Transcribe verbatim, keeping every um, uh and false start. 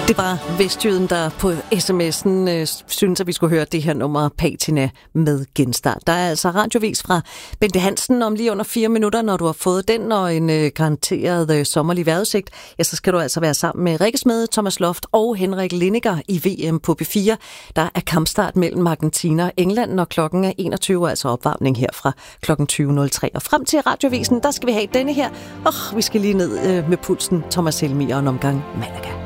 Det var Vestjyden, der på sms'en øh, synes, at vi skulle høre det her nummer Patina med Genstart. Der er altså radiovis fra Bente Hansen om lige under fire minutter. Når du har fået den og en øh, garanteret øh, sommerlig vejrudsigt, ja, så skal du altså være sammen med Rikke Smede, Thomas Loft og Henrik Lindiger i V M på P fire. Der er kampstart mellem Argentina og England, når klokken er enogtyve, altså opvarmning her fra klokken tyve nul tre. Og frem til radiovisen, der skal vi have denne her. Åh, oh, vi skal lige ned øh, med pulsen. Thomas Helmi og en omgang Malaga.